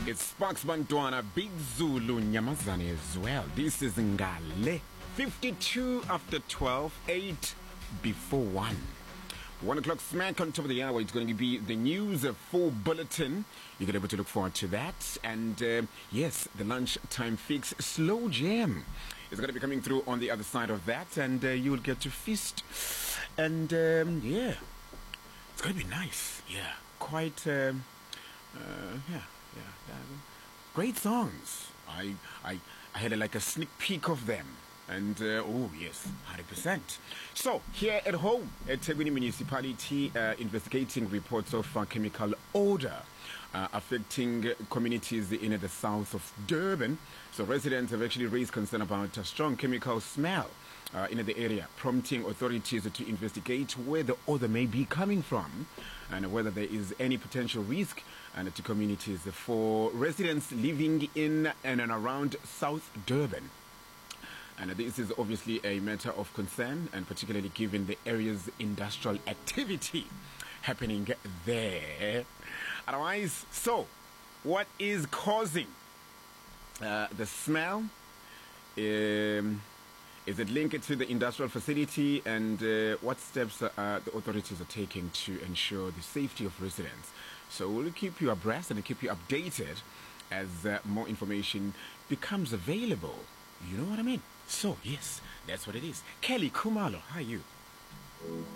It's Sparks Bantwana, Big Zulu, Nyamazane as well. This is Ngale. 52 after 12, 8 before 1. 1 o'clock smack on top of the hour. It's going to be the news full bulletin. You can be able to look forward to that. And yes, the lunchtime fix, Slow Jam, is going to be coming through on the other side of that. And you will get to feast. And yeah, it's going to be nice. Yeah, quite, yeah. Great songs. I had like a sneak peek of them. And, oh, yes, 100%. So, here at home, at Tegwini Municipality, investigating reports of chemical odor affecting communities in the south of Durban. So, residents have actually raised concern about a strong chemical smell in the area, prompting authorities to investigate where the odor may be coming from and whether there is any potential risk to communities for residents living in and around South Durban. And this is obviously a matter of concern, and particularly given the area's industrial activity happening there. Otherwise, so what is causing the smell? Is it linked to the industrial facility, and what steps the authorities are taking to ensure the safety of residents? So we'll keep you abreast and keep you updated as more information becomes available. You know what I mean? So, yes, that's what it is. Kelly Kumalo, how are you?